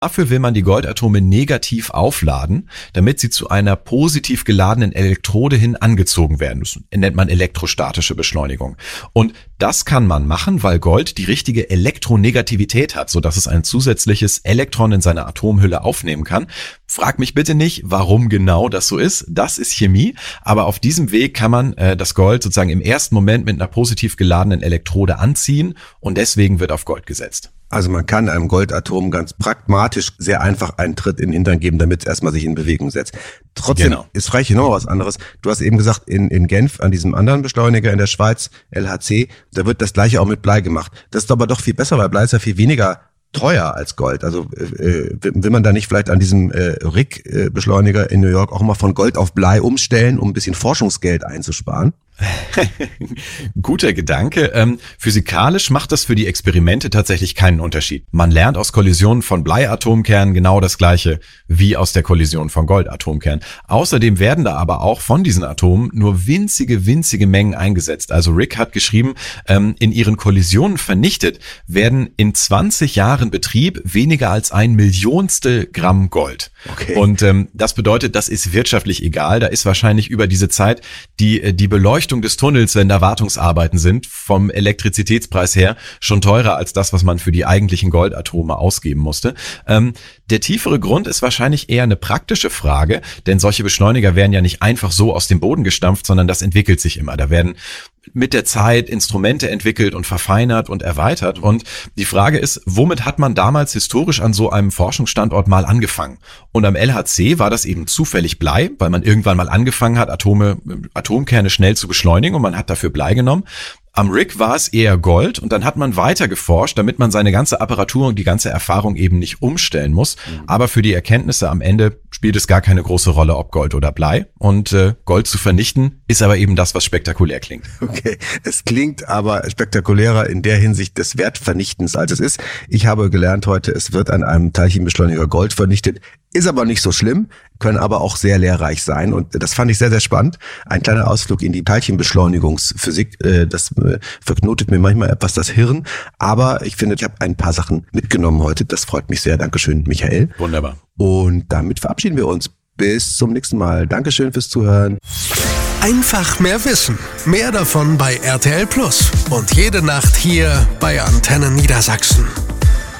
Dafür will man die Goldatome negativ aufladen, damit sie zu einer positiv geladenen Elektrode hin angezogen werden. Das nennt man elektrostatische Beschleunigung. Und das kann man machen, weil Gold die richtige Elektronegativität hat, sodass es ein zusätzliches Elektron in seiner Atomhülle aufnehmen kann. Frag mich bitte nicht, warum genau das so ist. Das ist Chemie. Aber auf diesem Weg kann man das Gold sozusagen im ersten Moment mit einer positiv geladenen Elektrode anziehen und deswegen wird auf Gold gesetzt. Also man kann einem Goldatom ganz pragmatisch sehr einfach einen Tritt in den Hintern geben, damit es erstmal sich in Bewegung setzt. Trotzdem, Ist frage ich hier noch was anderes. Du hast eben gesagt, in Genf, an diesem anderen Beschleuniger in der Schweiz, LHC, da wird das gleiche auch mit Blei gemacht. Das ist aber doch viel besser, weil Blei ist ja viel weniger teuer als Gold. Also will man da nicht vielleicht an diesem RIG-Beschleuniger in New York auch mal von Gold auf Blei umstellen, um ein bisschen Forschungsgeld einzusparen? Guter Gedanke. Physikalisch macht das für die Experimente tatsächlich keinen Unterschied. Man lernt aus Kollisionen von Blei-Atomkernen genau das Gleiche wie aus der Kollision von Gold-Atomkernen. Außerdem werden da aber auch von diesen Atomen nur winzige Mengen eingesetzt. Also RIG hat geschrieben, in ihren Kollisionen vernichtet werden in 20 Jahren Betrieb weniger als 1/1000 Gramm Gold. Okay. Und das bedeutet, das ist wirtschaftlich egal. Da ist wahrscheinlich über diese Zeit die Beleuchtung des Tunnels, wenn da Wartungsarbeiten sind, vom Elektrizitätspreis her schon teurer als das, was man für die eigentlichen Goldatome ausgeben musste. Der tiefere Grund ist wahrscheinlich eher eine praktische Frage, denn solche Beschleuniger werden ja nicht einfach so aus dem Boden gestampft, sondern das entwickelt sich immer. Da werden mit der Zeit Instrumente entwickelt und verfeinert und erweitert. Und die Frage ist, womit hat man damals historisch an so einem Forschungsstandort mal angefangen? Und am LHC war das eben zufällig Blei, weil man irgendwann mal angefangen hat, Atomkerne schnell zu beschleunigen und man hat dafür Blei genommen. Am RIG war es eher Gold und dann hat man weiter geforscht, damit man seine ganze Apparatur und die ganze Erfahrung eben nicht umstellen muss. Aber für die Erkenntnisse am Ende spielt es gar keine große Rolle, ob Gold oder Blei. Und Gold zu vernichten ist aber eben das, was spektakulär klingt. Okay, es klingt aber spektakulärer in der Hinsicht des Wertvernichtens, als es ist. Ich habe gelernt heute, es wird an einem Teilchenbeschleuniger Gold vernichtet. Ist aber nicht so schlimm, können aber auch sehr lehrreich sein. Und das fand ich sehr, sehr spannend. Ein kleiner Ausflug in die Teilchenbeschleunigungsphysik, das verknotet mir manchmal etwas das Hirn. Aber ich finde, ich habe ein paar Sachen mitgenommen heute. Das freut mich sehr. Dankeschön, Michael. Wunderbar. Und damit verabschieden wir uns. Bis zum nächsten Mal. Dankeschön fürs Zuhören. Einfach mehr Wissen. Mehr davon bei RTL Plus. Und jede Nacht hier bei Antenne Niedersachsen.